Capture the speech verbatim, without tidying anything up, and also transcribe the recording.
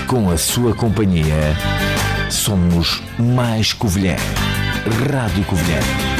com a sua companhia, somos mais Covilhã. Rádio Covilhã.